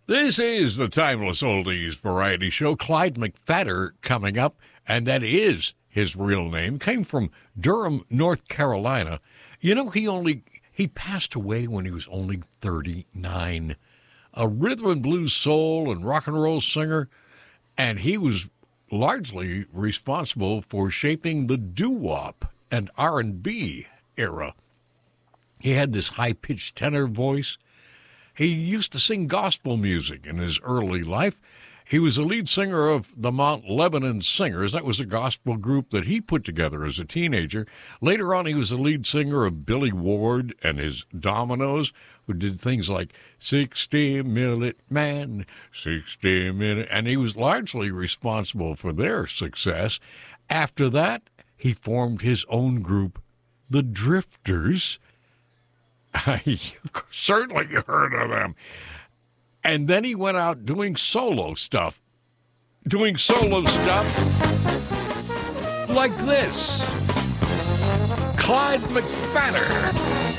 This is the Timeless Oldies Variety Show. Clyde McPhatter coming up, and that is his real name. Came from Durham, North Carolina. You know, he passed away when he was only 39. A rhythm and blues, soul, and rock and roll singer, and he was largely responsible for shaping the doo-wop and R&B era. He had this high-pitched tenor voice. He used to sing gospel music in his early life. He was the lead singer of the Mount Lebanon Singers. That was a gospel group that he put together as a teenager. Later on, he was the lead singer of Billy Ward and his Dominoes, who did things like 60-Minute Man, 60-Minute, and he was largely responsible for their success. After that, he formed his own group, the Drifters. Certainly you heard of them. And then he went out doing solo stuff. Like this. Clyde McPhatter.